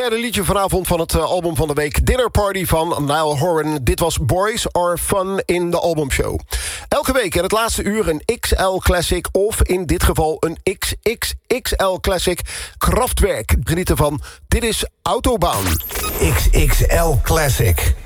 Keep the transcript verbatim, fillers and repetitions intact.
derde liedje vanavond van het uh, album van de week... Dinner Party van Niall Horan. Dit was Boys Are Fun in de albumshow. Elke week in het laatste uur een X L Classic... of in dit geval een X X X L Classic. Kraftwerk. Genieten van Dit is Autobahn. X X L Classic.